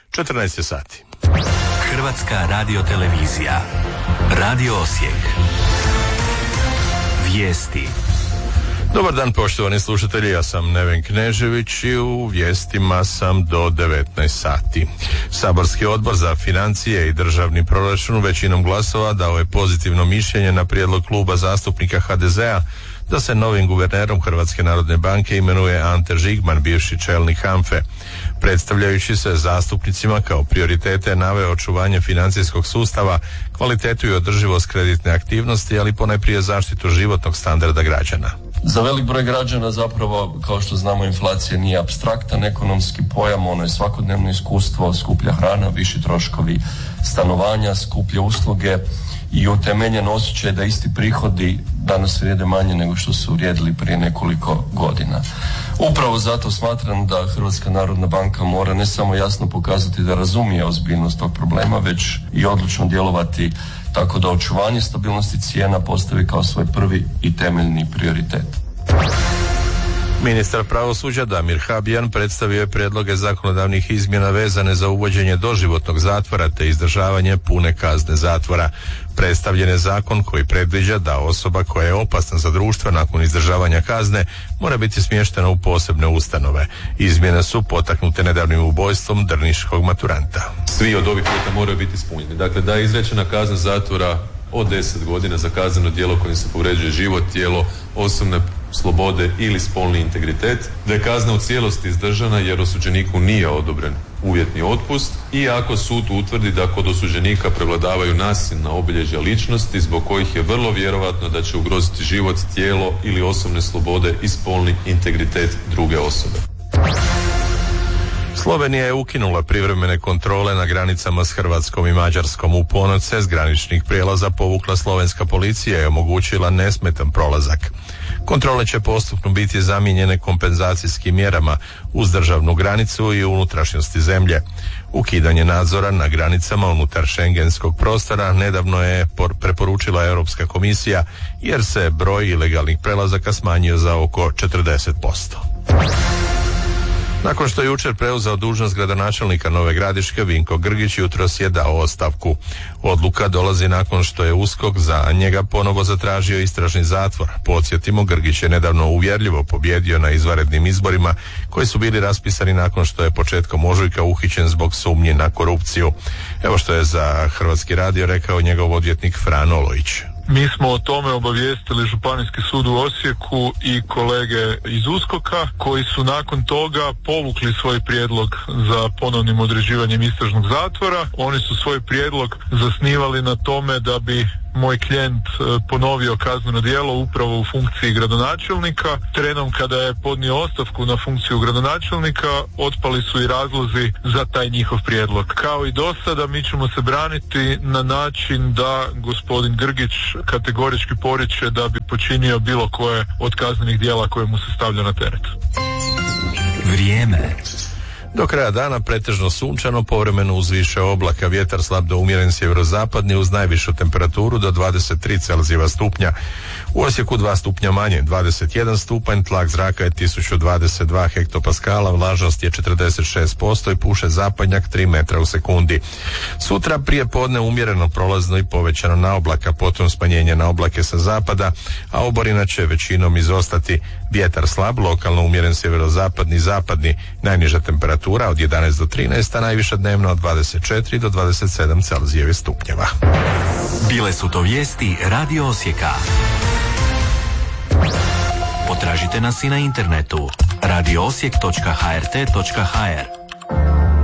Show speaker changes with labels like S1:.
S1: 14 je sati.
S2: Hrvatska radiotelevizija. Radio Osijek. Vijesti.
S1: Dobar dan poštovani slušatelji, ja sam Neven Knežević i u vijestima sam do 19 sati. Saborski odbor za financije i državni proračun većinom glasova dao je pozitivno mišljenje na prijedlog kluba zastupnika HDZ-a da se novim guvernerom Hrvatske narodne banke imenuje Ante Žigman, bivši čelnik HANFA-e. Predstavljajući se zastupnicima kao prioritete naveo očuvanje financijskog sustava, kvalitetu i održivost kreditne aktivnosti, ali ponajprije zaštitu životnog standarda građana.
S3: Za velik broj građana zapravo, kao što znamo, inflacija nije apstraktan ekonomski pojam, ono je svakodnevno iskustvo, skuplja hrana, viši troškovi stanovanja, skuplje usluge i utemeljen osjećaj da isti prihodi danas vrijede manje nego što su vrijedili prije nekoliko godina. Upravo zato smatram da Hrvatska narodna banka mora ne samo jasno pokazati da razumije ozbiljnost tog problema, već i odlučno djelovati tako da očuvanje stabilnosti cijena postavi kao svoj prvi i temeljni prioritet.
S1: Ministar pravosuđa Damir Habijan predstavio je prijedloge zakonodavnih izmjena vezane za uvođenje doživotnog zatvora te izdržavanje pune kazne zatvora. Predstavljen je zakon koji predviđa da osoba koja je opasna za društvo nakon izdržavanja kazne mora biti smještena u posebne ustanove. Izmjene su potaknute nedavnim ubojstvom drniškog maturanta.
S4: Svi od ovih uvjeta moraju biti ispunjeni. Dakle, da je izrečena kazna zatvora od 10 godina za kazneno djelo kojim se povređuje život, tijelo, osobne slobode ili spolni integritet, da je kazna u cijelosti izdržana jer osuđeniku nije odobren uvjetni otpust i ako sud utvrdi da kod osuđenika prevladavaju nasilna obilježja ličnosti zbog kojih je vrlo vjerojatno da će ugroziti život, tijelo ili osobne slobode i spolni integritet druge osobe.
S1: Slovenija je ukinula privremene kontrole na granicama s Hrvatskom i Mađarskom. U ponoć se s graničnih prijelaza povukla slovenska policija i omogućila nesmetan prolazak. Kontrole će postupno biti zamijenjene kompenzacijskim mjerama uz državnu granicu i unutrašnjosti zemlje. Ukidanje nadzora na granicama unutar šengenskog prostora nedavno je preporučila Europska komisija jer se broj ilegalnih prelazaka smanjio za oko 40%. Nakon što je jučer preuzeo dužnost gradonačelnika Nove Gradiške, Vinko Grgić jutros je dao ostavku. Odluka dolazi nakon što je USKOK za njega ponovo zatražio istražni zatvor. Podsjetimo, Grgić je nedavno uvjerljivo pobjedio na izvanrednim izborima koji su bili raspisani nakon što je početkom ožujka uhićen zbog sumnji na korupciju. Evo što je za Hrvatski radio rekao njegov odvjetnik Fran Olović.
S5: Mi smo o tome obavijestili Županijski sud u Osijeku i kolege iz USKOK-a koji su nakon toga povukli svoj prijedlog za ponovnim određivanjem istražnog zatvora. Oni su svoj prijedlog zasnivali na tome da bi moj klijent ponovio kazneno djelo upravo u funkciji gradonačelnika. Trenom kada je podnio ostavku na funkciju gradonačelnika, otpali su i razlozi za taj njihov prijedlog. Kao i do sada, mi ćemo se braniti na način da gospodin Grgić kategorički poriče da bi počinio bilo koje od kaznenih djela koje mu se stavlja na teret.
S2: Vrijeme.
S1: Do kraja dana pretežno sunčano, povremeno uz više oblaka, vjetar slab do umjeren sjeverozapadni uz najvišu temperaturu do 23 Celzijeva stupnja. U Osijeku 2 stupnja manje, 21 stupanj, tlak zraka je 1022 hektopaskala, vlažnost je 46% i puše zapadnjak 3 metra u sekundi. Sutra prije podne umjereno prolazno i povećano na oblaka, potom smanjenje na oblake sa zapada, a oborina će većinom izostati. Vjetar slab, lokalno umjeren sjeverozapadni, zapadni, najniža temperatura od 11 do 13, a najviša dnevno od 24 do 27 Celzijevih stupnjeva.
S2: Bile su to vijesti Radio Osijeka. Potražite nas i na internetu radioosijek.hrt.hr.